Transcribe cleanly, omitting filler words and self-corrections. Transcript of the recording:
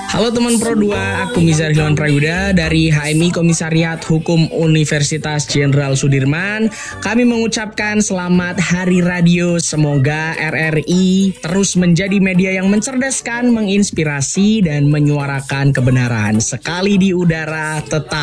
Halo teman Pro 2, aku Mizar Hilman Prayuda dari HMI Komisariat Hukum Universitas Jenderal Sudirman. Kami mengucapkan selamat Hari Radio. Semoga RRI terus menjadi media yang mencerdaskan, menginspirasi, dan menyuarakan kebenaran. Sekali di udara, tetap